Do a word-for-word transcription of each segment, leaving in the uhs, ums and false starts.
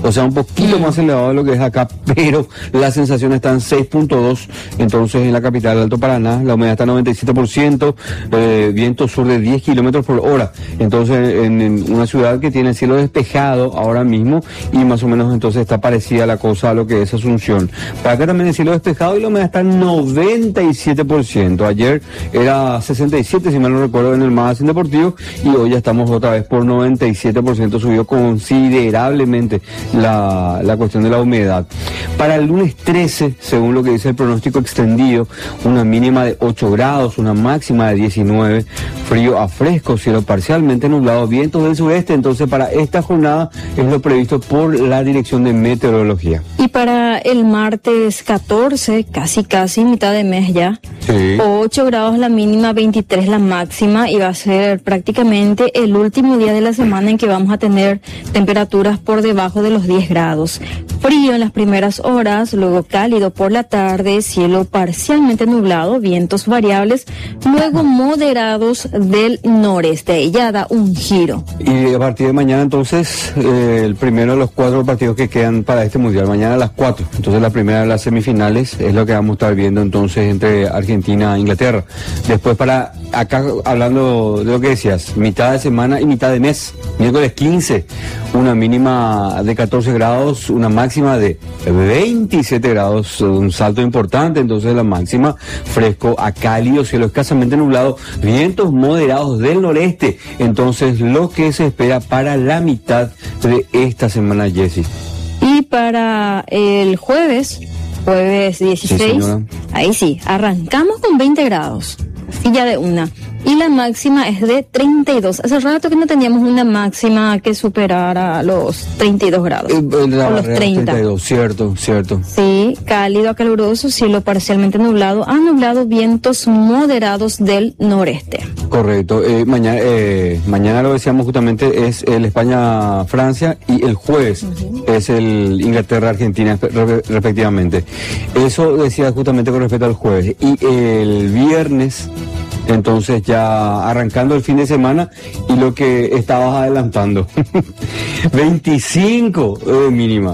o sea, un poquito mm. más elevado de lo que es acá, pero la sensación está en seis punto dos, entonces en la capital del Alto Paraná, la humedad está en noventa y siete por ciento, eh, viento sur de diez kilómetros por hora, entonces en, en una ciudad que tiene el cielo despejado ahora mismo, y más o menos entonces está parecida la cosa a lo que es Asunción. Para acá también el cielo despejado y la humedad está en noventa y siete por ciento, ayer era sesenta y siete, si mal no recuerdo, en el magazine deportivo, y hoy ya estamos otra vez por noventa y siete por ciento, subió considerablemente la, la cuestión de la humedad. Para el lunes trece, según lo que dice el pronóstico extendido, una mínima de ocho grados, una máxima de diecinueve, frío a fresco, cielo parcialmente nublado, vientos del sureste. Entonces para esta jornada es lo previsto por la Dirección de Meteorología. Y para el martes catorce, casi casi mitad de mes ya, sí. ocho grados la mínima, veintitrés la máxima, y va a ser prácticamente el último día de la semana en que vamos a tener temperaturas por debajo de los diez grados. Frío en las primeras horas, luego cálido por la tarde, cielo parcialmente nublado, vientos variables, luego moderados del noreste. Ya da un giro. Y a partir de mañana entonces, eh, el primero de los cuatro partidos que quedan para este mundial, mañana a las cuatro. Entonces la primera de las semifinales es lo que vamos a estar viendo entonces entre Argentina e Inglaterra. Después para acá, hablando de lo que decías, mitad de semana y mitad de mes, miércoles quince, una mínima de catorce grados, una máxima de veintisiete grados, un salto importante, entonces la máxima fresco a cálido, cielo escasamente nublado, vientos moderados del noreste, entonces lo que se espera para la mitad de esta semana, Jessy. Y para el jueves, jueves dieciséis, sí, ahí sí, arrancamos con veinte grados, así ya de una. Y la máxima es de treinta y dos. Hace rato que no teníamos una máxima que superara los treinta y dos grados. Eh, la o los treinta. treinta y dos, cierto, cierto. Sí, cálido a caluroso, cielo parcialmente nublado, ha nublado, vientos moderados del noreste. Correcto. Eh, mañana, eh, mañana lo decíamos justamente, es el España-Francia, y el jueves uh-huh. es el Inglaterra-Argentina re- respectivamente. Eso decía justamente con respecto al jueves. Y el viernes, entonces ya arrancando el fin de semana, y lo que estabas adelantando, veinticinco de mínima.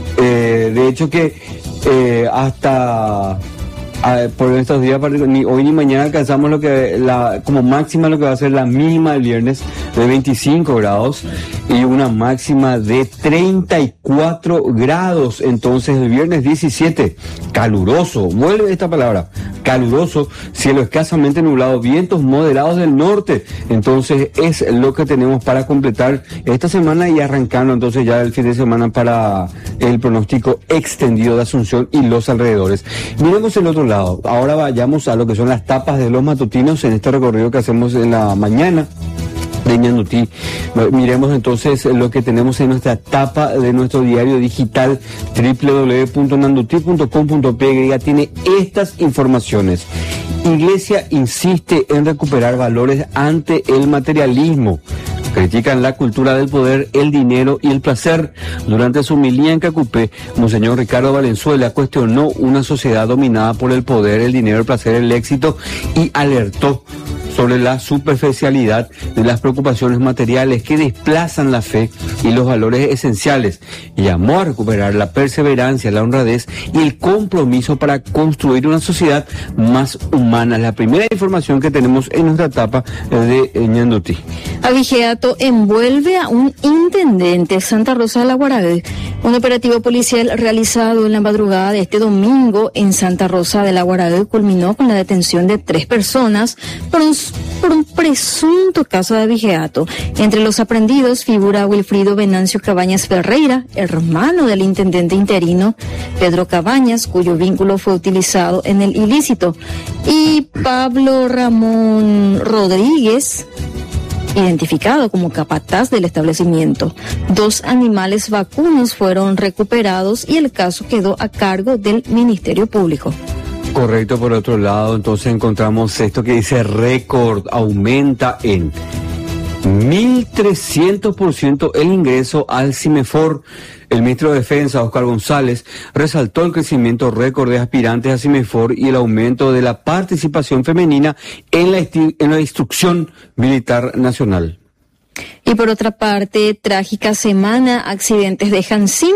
Eh, de hecho que eh, hasta a, por estos días, ni hoy ni mañana alcanzamos lo que la como máxima lo que va a ser la mínima del viernes de veinticinco grados y una máxima de treinta y cuatro grados. Entonces el viernes diecisiete, caluroso, vuelve esta palabra, caluroso, cielo escasamente nublado, vientos moderados del norte. Entonces es lo que tenemos para completar esta semana y arrancando entonces ya el fin de semana para el pronóstico extendido de Asunción y los alrededores. Miremos el otro lado, ahora vayamos a lo que son las tapas de los matutinos en este recorrido que hacemos en la mañana de Ñandutí. Miremos entonces lo que tenemos en nuestra tapa de nuestro diario digital doble u doble u doble u punto nandutí punto com punto pe, que ya tiene estas informaciones. Iglesia insiste en recuperar valores ante el materialismo. Critican la cultura del poder, el dinero y el placer. Durante su homilía en Cacupé, Monseñor Ricardo Valenzuela cuestionó una sociedad dominada por el poder, el dinero, el placer, el éxito, y alertó sobre la superficialidad de las preocupaciones materiales que desplazan la fe y los valores esenciales. Llamó a recuperar la perseverancia, la honradez y el compromiso para construir una sociedad más humana. La primera información que tenemos en nuestra etapa de Ñandutí. Abigeato envuelve a un intendente Santa Rosa de la Guaragüe. Un operativo policial realizado en la madrugada de este domingo en Santa Rosa de la Guaragüe culminó con la detención de tres personas por un por un presunto caso de abigeato. Entre los aprendidos figura Wilfrido Venancio Cabañas Ferreira, hermano del intendente interino Pedro Cabañas, cuyo vínculo fue utilizado en el ilícito, y Pablo Ramón Rodríguez, identificado como capataz del establecimiento. Dos animales vacunos fueron recuperados y el caso quedó a cargo del Ministerio Público. Correcto. Por otro lado, entonces encontramos esto que dice récord, aumenta en mil trescientos por ciento el ingreso al CIMEFOR. El ministro de Defensa, Óscar González, resaltó el crecimiento récord de aspirantes a CIMEFOR y el aumento de la participación femenina en la, en la instrucción militar nacional. Y por otra parte, trágica semana, accidentes dejan cinco